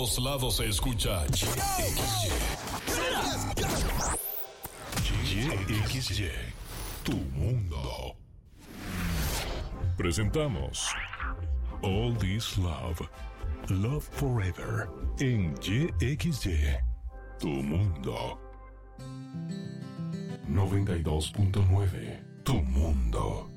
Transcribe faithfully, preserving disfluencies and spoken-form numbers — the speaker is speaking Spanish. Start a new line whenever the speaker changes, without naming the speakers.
todos lados se escucha Y X Y, tu mundo. Presentamos All This Love, Love Forever, en Y X Y, tu mundo. noventa y dos punto nueve, tu mundo.